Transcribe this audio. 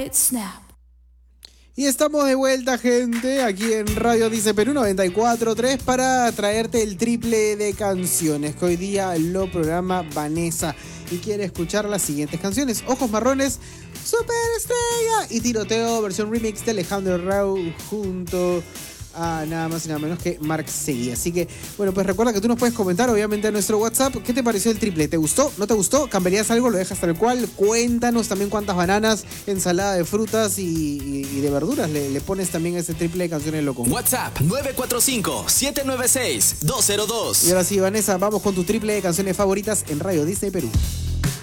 right snap. Y estamos de vuelta, gente, aquí en Radio Dice Perú 94.3 para traerte el triple de canciones que hoy día lo programa Vanessa y quiere escuchar las siguientes canciones: Ojos Marrones, Superestrella y Tiroteo, versión remix de Alejandro Rau junto a nada más y nada menos que Marc Seguí. Así que, bueno, pues recuerda que tú nos puedes comentar, obviamente, a nuestro WhatsApp. ¿Qué te pareció el triple? ¿Te gustó? ¿No te gustó? ¿Cambiarías algo? ¿Lo dejas tal cual? Cuéntanos también cuántas bananas, ensalada de frutas y de verduras le pones también a ese triple de canciones loco. WhatsApp 945-796-202. Y ahora sí, Vanessa, vamos con tu triple de canciones favoritas en Radio Disney Perú.